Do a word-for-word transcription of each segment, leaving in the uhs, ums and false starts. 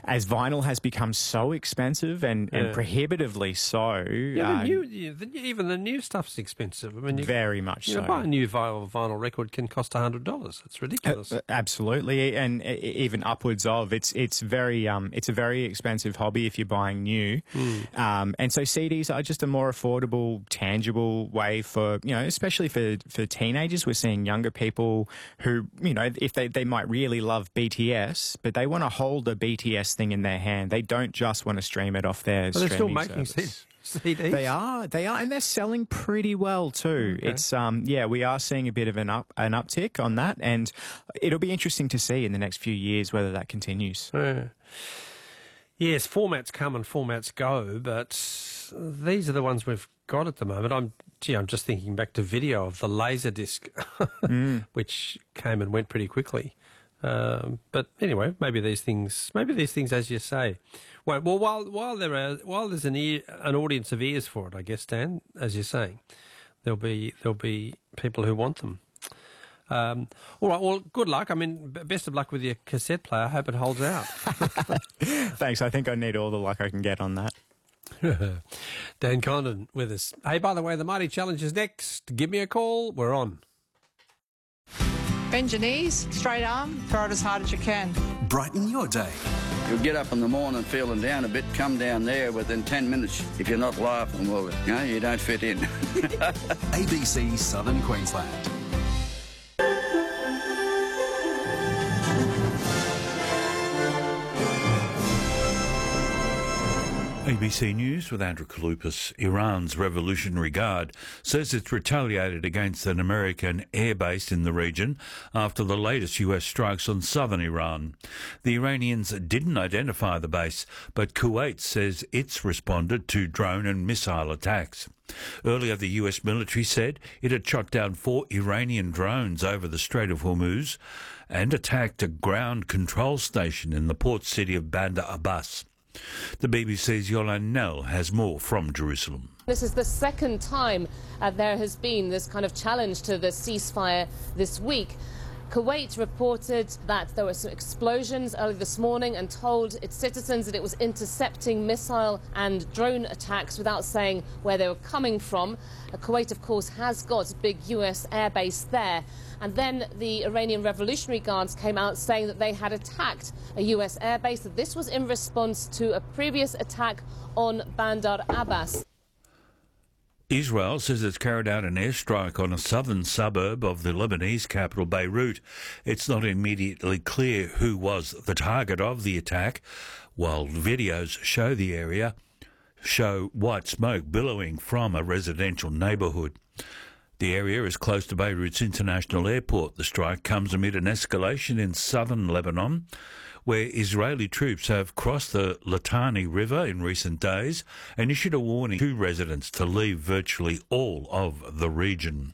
as vinyl has become so expensive and, Yeah. and prohibitively so. Yeah, uh, the new, yeah, the, even the new stuff's expensive. I mean, you, very much you so. know, buy a new vinyl, vinyl record can cost one hundred dollars. It's ridiculous. Uh, absolutely, and uh, even upwards of. It's it's very um it's a very expensive hobby if you're buying new, Mm. um, and so C Ds are just a more affordable, tangible way for, you know, especially for for teenagers. We're seeing younger people who, you know, if they they might really love B T S, but they want to hold a B T S thing in their hand. They don't just want to stream it off their. But they're still streaming making service. C Ds. They are, they are, and they're selling pretty well too. Okay. It's um, yeah, we are seeing a bit of an up an uptick on that, and it'll be interesting to see in the next few years whether that continues. Yeah. Yes, formats come and formats go, but these are the ones we've got at the moment. I'm, gee, I'm just thinking back to video of the Laserdisc, mm. which came and went pretty quickly. Um, but anyway, maybe these things, maybe these things, as you say. Well, well while while there are while there's an ear, an audience of ears for it, I guess, Dan, as you're saying, there'll be there'll be people who want them. Um, all right. Well, good luck. I mean, b- best of luck with your cassette player. I hope it holds out. Thanks. I think I need all the luck I can get on that. Dan Condon with us. Hey, by the way, the Mighty Challenge is next. Give me a call. We're on. Bend your knees, straight arm, throw it as hard as you can. Brighten your day. You'll get up in the morning feeling down a bit, come down there within ten minutes. If you're not laughing, well, you know, you don't fit in. A B C Southern Queensland. A B C News with Andrew Kalupas. Iran's Revolutionary Guard says it's retaliated against an American airbase in the region after the latest U S strikes on southern Iran. The Iranians didn't identify the base, but Kuwait says it's responded to drone and missile attacks. Earlier, the U S military said it had shot down four Iranian drones over the Strait of Hormuz and attacked a ground control station in the port city of Bandar Abbas. The B B C's Yolande Nell has more from Jerusalem. This is the second time uh, there has been this kind of challenge to the ceasefire this week. Kuwait reported that there were some explosions early this morning and told its citizens that it was intercepting missile and drone attacks without saying where they were coming from. Uh, Kuwait, of course, has got a big U S airbase there. And then the Iranian Revolutionary Guards came out saying that they had attacked a U S airbase, that this was in response to a previous attack on Bandar Abbas. Israel says it's carried out an airstrike on a southern suburb of the Lebanese capital, Beirut. It's not immediately clear who was the target of the attack, while videos show the area show white smoke billowing from a residential neighbourhood. The area is close to Beirut's international airport. The strike comes amid an escalation in southern Lebanon, where Israeli troops have crossed the Litani River in recent days and issued a warning to residents to leave virtually all of the region.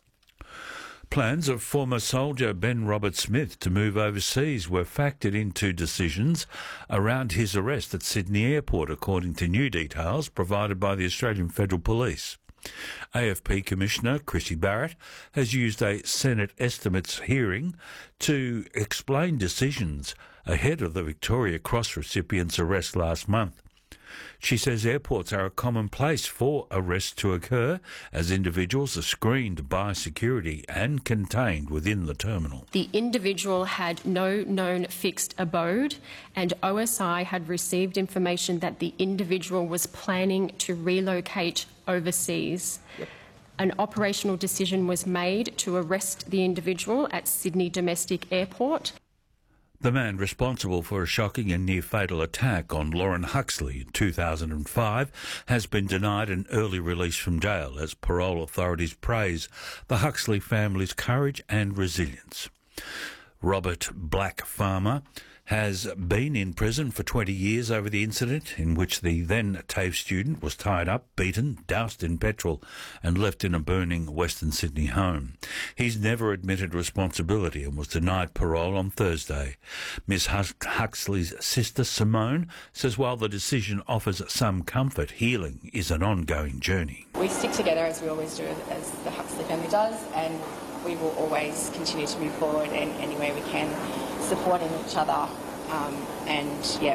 Plans of former soldier Ben Robert Smith to move overseas were factored into decisions around his arrest at Sydney Airport, according to new details provided by the Australian Federal Police. A F P Commissioner Chrissy Barrett has used a Senate estimates hearing to explain decisions ahead of the Victoria Cross recipient's arrest last month. She says airports are a common place for arrests to occur, as individuals are screened by security and contained within the terminal. The individual had no known fixed abode, and O S I had received information that the individual was planning to relocate overseas. Yep. An operational decision was made to arrest the individual at Sydney Domestic Airport. The man responsible for a shocking and near-fatal attack on Lauren Huxley in two thousand five has been denied an early release from jail as parole authorities praise the Huxley family's courage and resilience. Robert Black Farmer has been in prison for twenty years over the incident in which the then TAFE student was tied up, beaten, doused in petrol and left in a burning Western Sydney home. He's never admitted responsibility and was denied parole on Thursday. Miss Huxley's sister Simone says while the decision offers some comfort, healing is an ongoing journey. We stick together as we always do, as the Huxley family does, and we will always continue to move forward in any way we can, supporting each other, um, and yeah,